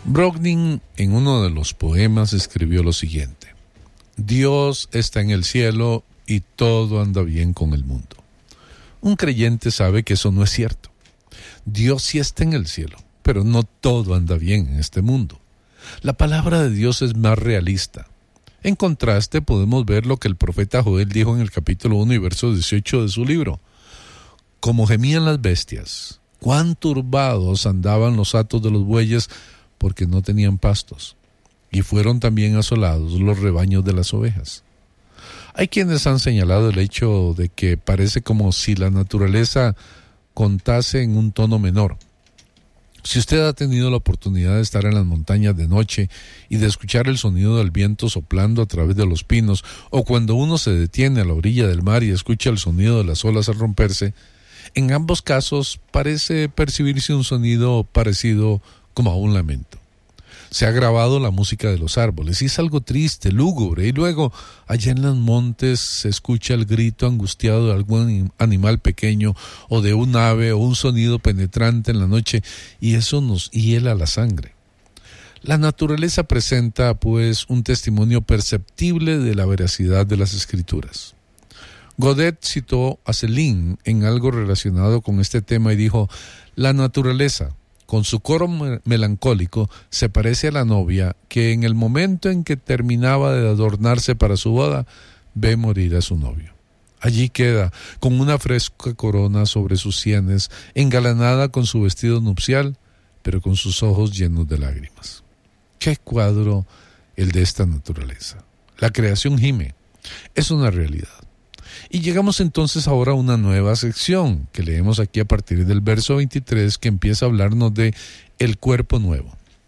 Browning, en uno de los poemas, escribió lo siguiente: Dios está en el cielo y todo anda bien con el mundo. Un creyente sabe que eso no es cierto. Dios sí está en el cielo, pero no todo anda bien en este mundo. La palabra de Dios es más realista. En contraste, podemos ver lo que el profeta Joel dijo en el capítulo 1 y verso 18 de su libro. Como gemían las bestias, cuán turbados andaban los hatos de los bueyes porque no tenían pastos, y fueron también asolados los rebaños de las ovejas. Hay quienes han señalado el hecho de que parece como si la naturaleza contase en un tono menor. Si usted ha tenido la oportunidad de estar en las montañas de noche y de escuchar el sonido del viento soplando a través de los pinos, o cuando uno se detiene a la orilla del mar y escucha el sonido de las olas al romperse, en ambos casos parece percibirse un sonido parecido como a un lamento. Se ha grabado la música de los árboles y es algo triste, lúgubre, y luego allá en los montes se escucha el grito angustiado de algún animal pequeño o de un ave o un sonido penetrante en la noche, y eso nos hiela la sangre. La naturaleza presenta, pues, un testimonio perceptible de la veracidad de las Escrituras. Godet citó a Céline en algo relacionado con este tema y dijo: la naturaleza, con su coro melancólico, se parece a la novia que en el momento en que terminaba de adornarse para su boda, ve morir a su novio. Allí queda, con una fresca corona sobre sus sienes, engalanada con su vestido nupcial, pero con sus ojos llenos de lágrimas. ¡Qué cuadro el de esta naturaleza! La creación gime, es una realidad. Y llegamos entonces ahora a una nueva sección que leemos aquí a partir del verso 23, que empieza a hablarnos de el cuerpo nuevo.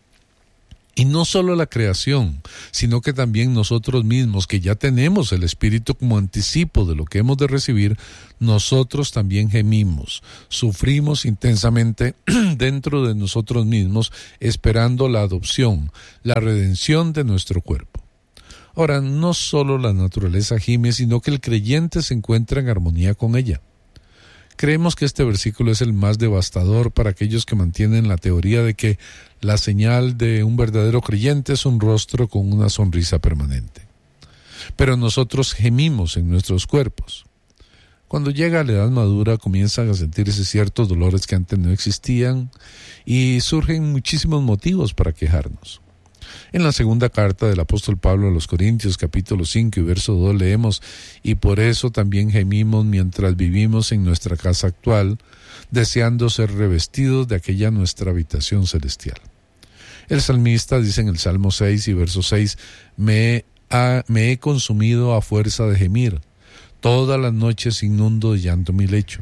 Y no solo la creación, sino que también nosotros mismos, que ya tenemos el Espíritu como anticipo de lo que hemos de recibir, nosotros también gemimos, sufrimos intensamente dentro de nosotros mismos, esperando la adopción, la redención de nuestro cuerpo. Ahora, no solo la naturaleza gime, sino que el creyente se encuentra en armonía con ella. Creemos que este versículo es el más devastador para aquellos que mantienen la teoría de que la señal de un verdadero creyente es un rostro con una sonrisa permanente. Pero nosotros gemimos en nuestros cuerpos. Cuando llega a la edad madura comienzan a sentirse ciertos dolores que antes no existían y surgen muchísimos motivos para quejarnos. En la segunda carta del apóstol Pablo a los Corintios, capítulo 5 y verso 2, leemos: y por eso también gemimos mientras vivimos en nuestra casa actual, deseando ser revestidos de aquella nuestra habitación celestial. El salmista dice en el Salmo 6 y verso 6: me he consumido a fuerza de gemir, todas las noches inundo de llanto mi lecho.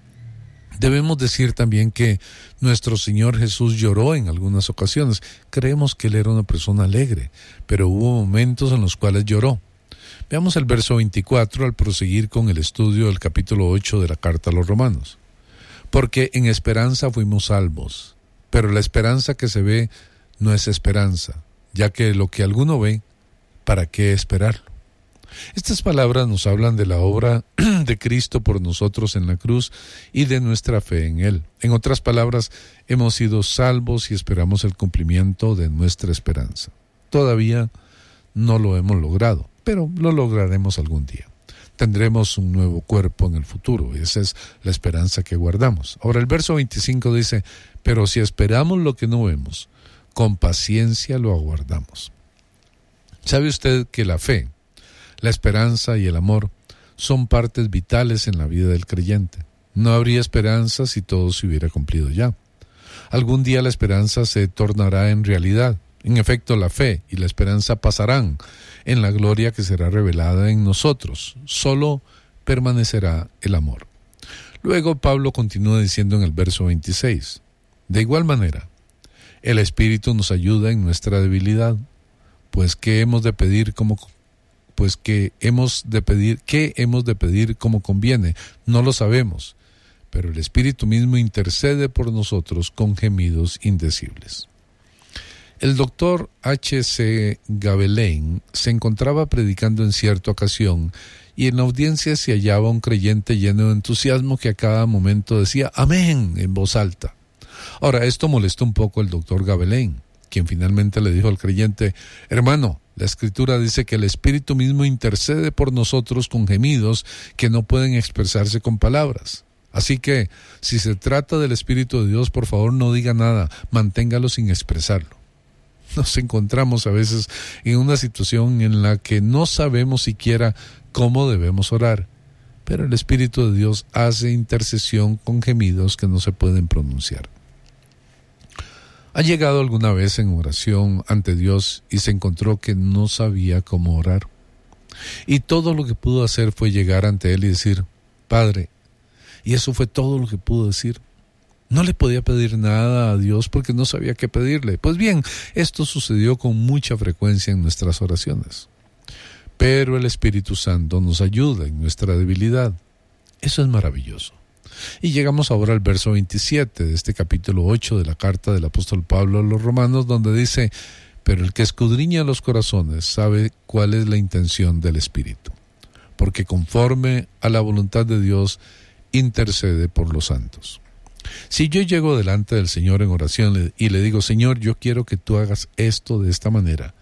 Debemos decir también que nuestro Señor Jesús lloró en algunas ocasiones. Creemos que Él era una persona alegre, pero hubo momentos en los cuales lloró. Veamos el verso 24 al proseguir con el estudio del capítulo 8 de la carta a los Romanos. Porque en esperanza fuimos salvos, pero la esperanza que se ve no es esperanza, ya que lo que alguno ve, ¿para qué esperarlo? Estas palabras nos hablan de la obra de Cristo por nosotros en la cruz y de nuestra fe en Él. En otras palabras, hemos sido salvos y esperamos el cumplimiento de nuestra esperanza. Todavía no lo hemos logrado, pero lo lograremos algún día. Tendremos un nuevo cuerpo en el futuro, y esa es la esperanza que guardamos. Ahora el verso 25 dice: pero si esperamos lo que no vemos, con paciencia lo aguardamos. ¿Sabe usted que la fe, la esperanza y el amor son partes vitales en la vida del creyente? No habría esperanza si todo se hubiera cumplido ya. Algún día la esperanza se tornará en realidad. En efecto, la fe y la esperanza pasarán en la gloria que será revelada en nosotros. Solo permanecerá el amor. Luego Pablo continúa diciendo en el verso 26: de igual manera, el Espíritu nos ayuda en nuestra debilidad, pues ¿qué hemos de pedir como conviene? No lo sabemos, pero el Espíritu mismo intercede por nosotros con gemidos indecibles. El doctor H.C. Gabelain se encontraba predicando en cierta ocasión y en la audiencia se hallaba un creyente lleno de entusiasmo que a cada momento decía «Amén» en voz alta. Ahora, esto molestó un poco al doctor Gabelain, quien finalmente le dijo al creyente: hermano, la Escritura dice que el Espíritu mismo intercede por nosotros con gemidos que no pueden expresarse con palabras. Así que, si se trata del Espíritu de Dios, por favor no diga nada, manténgalo sin expresarlo. Nos encontramos a veces en una situación en la que no sabemos siquiera cómo debemos orar, pero el Espíritu de Dios hace intercesión con gemidos que no se pueden pronunciar. ¿Ha llegado alguna vez en oración ante Dios y se encontró que no sabía cómo orar? Y todo lo que pudo hacer fue llegar ante Él y decir: Padre. Y eso fue todo lo que pudo decir. No le podía pedir nada a Dios porque no sabía qué pedirle. Pues bien, esto sucedió con mucha frecuencia en nuestras oraciones. Pero el Espíritu Santo nos ayuda en nuestra debilidad. Eso es maravilloso. Y llegamos ahora al verso 27 de este capítulo 8 de la carta del apóstol Pablo a los Romanos, donde dice: pero el que escudriña los corazones sabe cuál es la intención del Espíritu, porque conforme a la voluntad de Dios intercede por los santos. Si yo llego delante del Señor en oración y le digo: Señor, yo quiero que tú hagas esto de esta manera,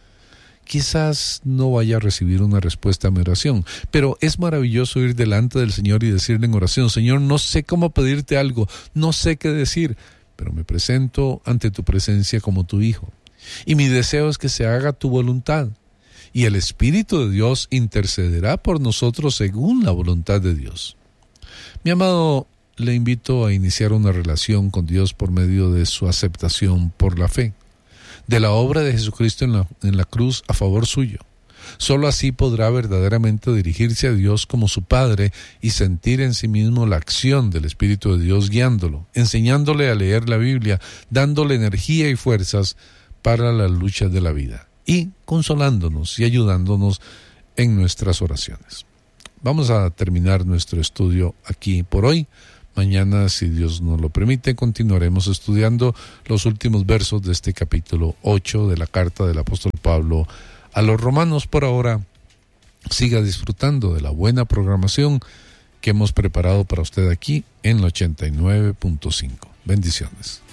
quizás no vaya a recibir una respuesta a mi oración, pero es maravilloso ir delante del Señor y decirle en oración: Señor, no sé cómo pedirte algo, no sé qué decir, pero me presento ante tu presencia como tu hijo, y mi deseo es que se haga tu voluntad, y el Espíritu de Dios intercederá por nosotros según la voluntad de Dios. Mi amado, le invito a iniciar una relación con Dios por medio de su aceptación por la fe, de la obra de Jesucristo en la cruz a favor suyo. Solo así podrá verdaderamente dirigirse a Dios como su Padre y sentir en sí mismo la acción del Espíritu de Dios guiándolo, enseñándole a leer la Biblia, dándole energía y fuerzas para las luchas de la vida y consolándonos y ayudándonos en nuestras oraciones. Vamos a terminar nuestro estudio aquí por hoy. Mañana, si Dios nos lo permite, continuaremos estudiando los últimos versos de este capítulo 8 de la carta del apóstol Pablo a los Romanos. Por ahora, siga disfrutando de la buena programación que hemos preparado para usted aquí en el 89.5. Bendiciones.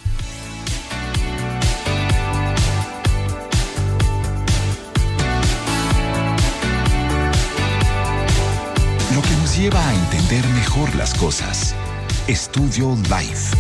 Lo que nos lleva a entender mejor las cosas. Estudio Life.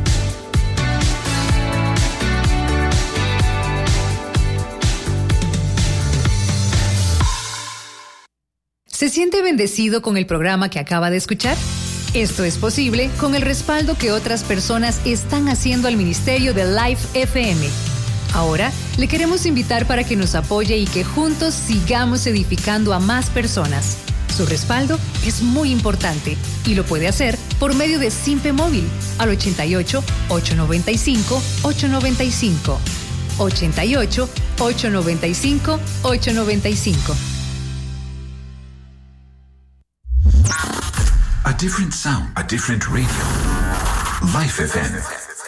¿Se siente bendecido con el programa que acaba de escuchar? Esto es posible con el respaldo que otras personas están haciendo al ministerio de Life FM. Ahora, le queremos invitar para que nos apoye y que juntos sigamos edificando a más personas. Su respaldo es muy importante y lo puede hacer por medio de Simpe Móvil al 88-895-895. 88-895-895. A different sound, a different radio. Life FM.